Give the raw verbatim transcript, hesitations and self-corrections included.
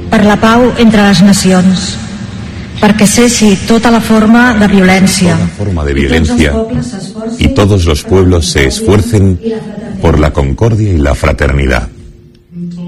per la pau entre les nacions, perquè cessi tota la forma de violència, toda forma de violencia y todos los pueblos se esfuercen por la concordia y la fraternidad.